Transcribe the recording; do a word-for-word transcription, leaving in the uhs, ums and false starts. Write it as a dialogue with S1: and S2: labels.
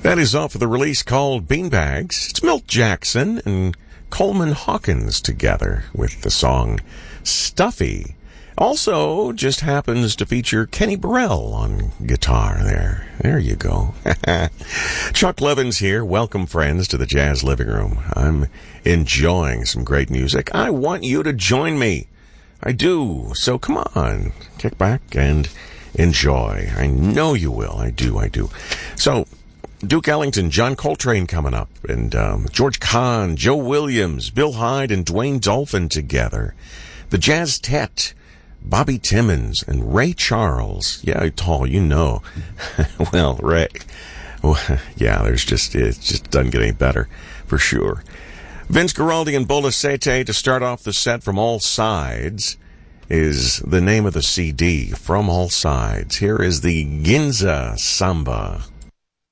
S1: That is off of the release called Beanbags. It's Milt Jackson and Coleman Hawkins together with the song Stuffy. Also just happens to feature Kenny Burrell on guitar there. There you go. Chuck Levins here. Welcome, friends, to the Jazz Living Room. I'm enjoying some great music. I want you to join me. I do. So come on, kick back and enjoy. I know you will. I do. I do. So Duke Ellington, John Coltrane coming up, and um, George Kahn, Joe Williams, Bill Hyde, and Dwayne Dolphin together. The Jazz Tet, Bobby Timmons, and Ray Charles. Yeah, tall, you know. Well, Ray. Well, yeah, there's just, it just doesn't get any better, for sure. Vince Guaraldi and Bola Sete to start off the set. From All Sides is the name of the C D, From All Sides. Here is the Ginza Samba.